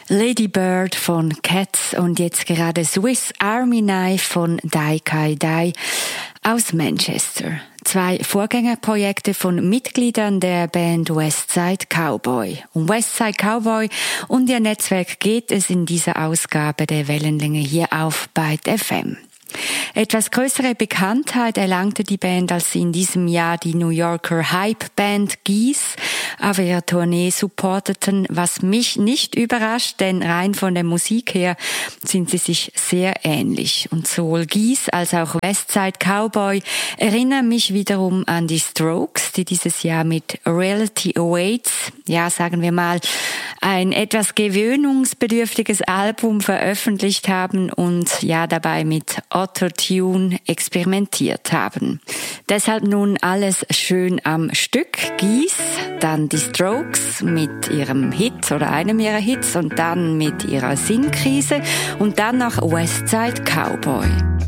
Lady Bird von Cats und jetzt gerade Swiss Army Knife von Dai Kai Dai aus Manchester. 2 Vorgängerprojekte von Mitgliedern der Band Westside Cowboy. Um Westside Cowboy und ihr Netzwerk geht es in dieser Ausgabe der Wellenlänge hier auf Byte FM. Etwas größere Bekanntheit erlangte die Band, als sie in diesem Jahr die New Yorker Hype-Band Geese auf ihrer Tournee supporteten, was mich nicht überrascht, denn rein von der Musik her sind sie sich sehr ähnlich. Und sowohl Geese als auch Westside Cowboy erinnern mich wiederum an die Strokes, die dieses Jahr mit Reality Awaits, ja sagen wir mal, ein etwas gewöhnungsbedürftiges Album veröffentlicht haben und ja dabei mit Autotune experimentiert haben. Deshalb nun alles schön am Stück. Geese, dann die Strokes mit ihrem Hit oder einem ihrer Hits und dann mit ihrer Singkrise und dann noch Westside Cowboy.